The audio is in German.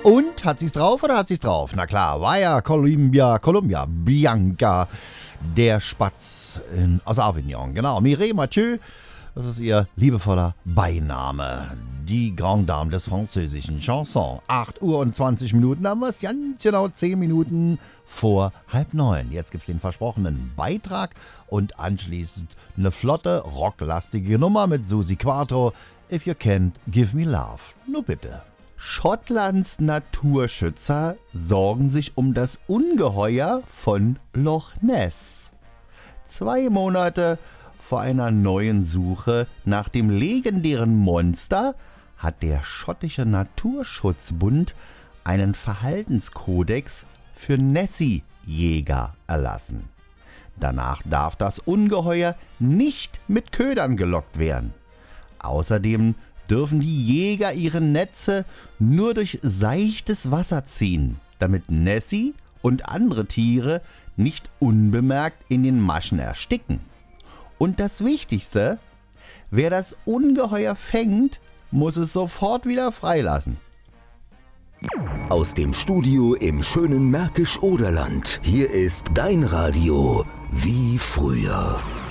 Und hat sie's drauf oder hat sie's drauf? Na klar, war ja Columbia, Bianca, der Spatz aus Avignon. Genau, Mireille Mathieu, das ist ihr liebevoller Beiname. Die Grande Dame des französischen Chansons. 8 Uhr und 20 Minuten, haben wir es ganz genau 10 Minuten vor 8:30. Jetzt gibt's den versprochenen Beitrag und anschließend eine flotte, rocklastige Nummer mit Susi Quattro. If you can't give me love. Nur bitte. Schottlands Naturschützer sorgen sich um das Ungeheuer von Loch Ness. 2 Monate vor einer neuen Suche nach dem legendären Monster hat der schottische Naturschutzbund einen Verhaltenskodex für Nessie-Jäger erlassen. Danach darf das Ungeheuer nicht mit Ködern gelockt werden. Außerdem dürfen die Jäger ihre Netze nur durch seichtes Wasser ziehen, damit Nessie und andere Tiere nicht unbemerkt in den Maschen ersticken. Und das Wichtigste, wer das Ungeheuer fängt, muss es sofort wieder freilassen. Aus dem Studio im schönen Märkisch-Oderland. Hier ist dein Radio wie früher.